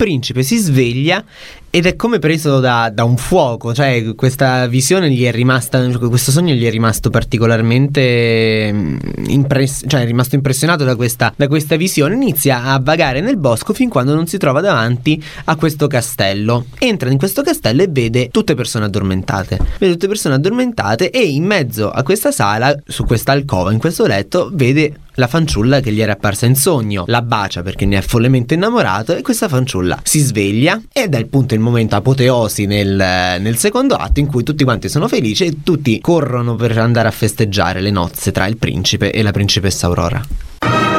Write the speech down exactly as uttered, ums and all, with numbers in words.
principe si sveglia ed è come preso da, da un fuoco, cioè questa visione gli è rimasta, questo sogno gli è rimasto particolarmente impress- cioè è rimasto impressionato da questa, da questa visione. Inizia a vagare nel bosco fin quando non si trova davanti a questo castello. Entra in questo castello e vede tutte persone addormentate, vede tutte persone addormentate e in mezzo a questa sala, su questa alcova, in questo letto, vede la fanciulla che gli era apparsa in sogno, la bacia perché ne è follemente innamorato e questa fanciulla si sveglia ed è il punto, il momento apoteosi nel, nel secondo atto in cui tutti quanti sono felici e tutti corrono per andare a festeggiare le nozze tra il principe e la principessa Aurora.